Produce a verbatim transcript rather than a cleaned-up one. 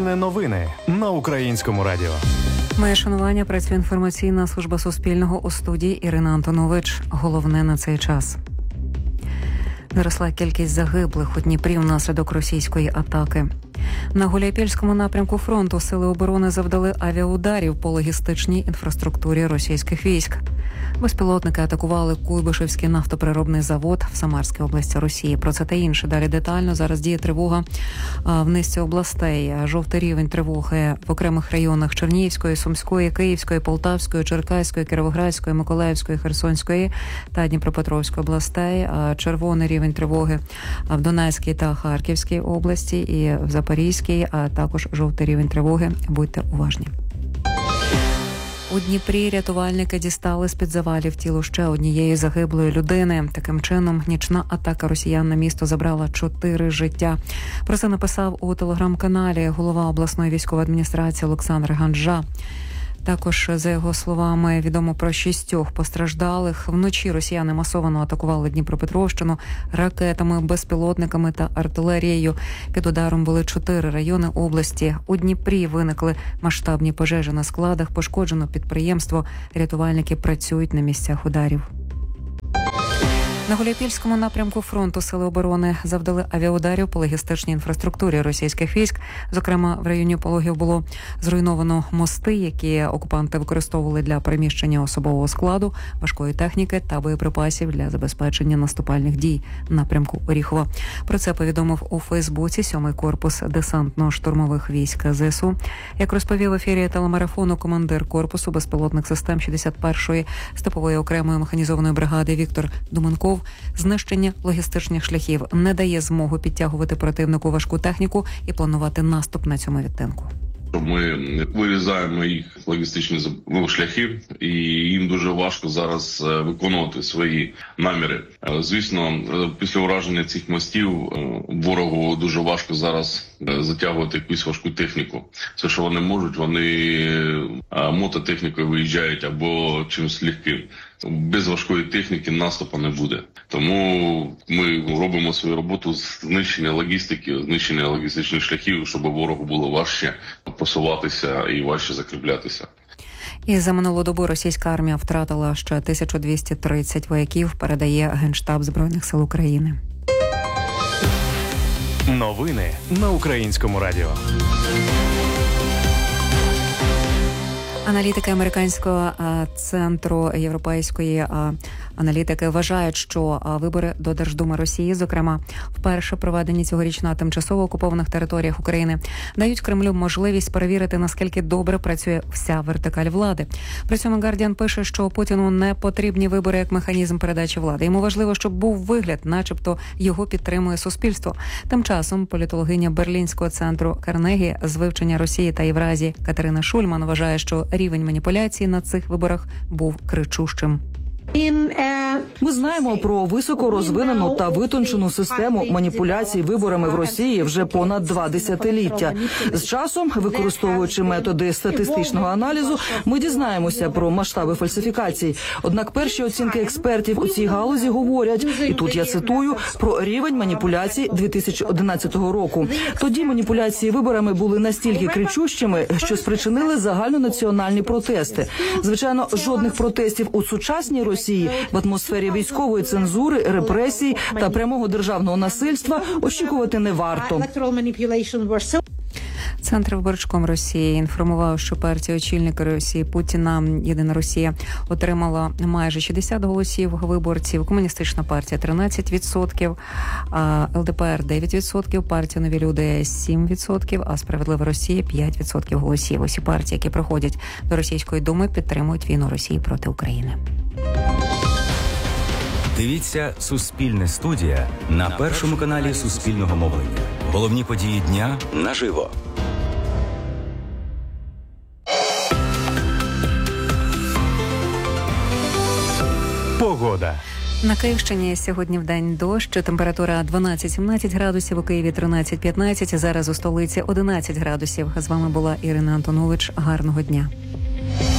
Суспільне новини на Українському радіо. Моє шанування, працює інформаційна служба Суспільного, у студії Ірина Антонович. Головне на цей час. Зросла кількість загиблих у Дніпрі внаслідок російської атаки. На Гуляйпільському напрямку фронту сили оборони завдали авіаударів по логістичній інфраструктурі російських військ. Безпілотники атакували Куйбишевський нафтопереробний завод в Самарській області Росії. Про це та інше далі детально. Зараз діє тривога в низці областей. Жовтий рівень тривоги в окремих районах Чернігівської, Сумської, Київської, Полтавської, Черкаської, Кіровоградської, Миколаївської, Херсонської та Дніпропетровської областей. Червоний рівень тривоги в Донецькій та Харківській області і в Запорізькій, а також жовтий рівень тривоги. Будьте уважні. У Дніпрі рятувальники дістали з-під завалів тіло ще однієї загиблої людини. Таким чином, нічна атака росіян на місто забрала чотири життя. Про це написав у телеграм-каналі голова обласної військової адміністрації Олександр Ганжа. Також, за його словами, відомо про шістьох постраждалих. Вночі росіяни масово атакували Дніпропетровщину ракетами, безпілотниками та артилерією. Під ударом були чотири райони області. У Дніпрі виникли масштабні пожежі на складах, пошкоджено підприємство. Рятувальники працюють на місцях ударів. На Гуляйпільському напрямку фронту сили оборони завдали авіаударів по логістичній інфраструктурі російських військ. Зокрема, в районі Пологів було зруйновано мости, які окупанти використовували для переміщення особового складу, важкої техніки та боєприпасів для забезпечення наступальних дій напрямку Оріхова. Про це повідомив у Фейсбуці сьомий корпус десантно-штурмових військ ЗСУ. Як розповів в ефірі телемарафону командир корпусу безпілотних систем шістдесят першої степової окремої механізованої бригади Віктор Думанков, знищення логістичних шляхів не дає змогу підтягувати противнику важку техніку і планувати наступ на цьому відтинку. Ми вирізаємо їх логістичні шляхи, і їм дуже важко зараз виконувати свої наміри. Звісно, після ураження цих мостів ворогу дуже важко зараз затягувати якусь важку техніку. Все, що вони можуть, вони мототехнікою виїжджають або чимось легким. Без важкої техніки наступу не буде. Тому ми робимо свою роботу з знищення логістики, знищення логістичних шляхів, щоб ворогу було важче просуватися і важче закріплятися. І за минулу добу російська армія втратила ще тисячу двісті тридцять вояків, передає Генштаб Збройних сил України. Новини на Українському радіо. Аналітики американського центру європейської аналітики вважають, що вибори до Держдуми Росії, зокрема, вперше проведені цьогоріч на тимчасово окупованих територіях України, дають Кремлю можливість перевірити, наскільки добре працює вся вертикаль влади. При цьому Гардіан пише, що Путіну не потрібні вибори як механізм передачі влади. Йому важливо, щоб був вигляд, начебто його підтримує суспільство. Тим часом політологиня Берлінського центру Карнегі з вивчення Росії та Євразії Катерина Шульман вважає, що рівень маніпуляцій на цих виборах був кричущим. Ми знаємо про високо розвинену та витончену систему маніпуляцій виборами в Росії вже понад два десятиліття. З часом, використовуючи методи статистичного аналізу, ми дізнаємося про масштаби фальсифікацій. Однак перші оцінки експертів у цій галузі говорять, і тут я цитую, про рівень маніпуляцій дві тисячі одинадцятого року. Тоді маніпуляції виборами були настільки кричущими, що спричинили загальнонаціональні протести. Звичайно, жодних протестів у сучасній Росії в атмосфері військової цензури, репресій та прямого державного насильства очікувати не варто. Центр виборчком Росії інформував, що партія очільника Росії Путіна «Єдина Росія» отримала майже шістдесят голосів виборців, Комуністична партія – тринадцять відсотків, ел де пе ер – дев'ять відсотків, партія «Нові люди» – сім відсотків, а «Справедлива Росія» – п'ять відсотків голосів. Усі партії, які приходять до Російської Думи, підтримують війну Росії проти України. Дивіться «Суспільне студія» на першому каналі Суспільного мовлення. Головні події дня наживо. Погода. На Київщині сьогодні вдень дощ, температура дванадцять-сімнадцять градусів, у Києві тринадцять-п'ятнадцять, зараз у столиці одинадцять градусів. З вами була Ірина Антонович. Гарного дня.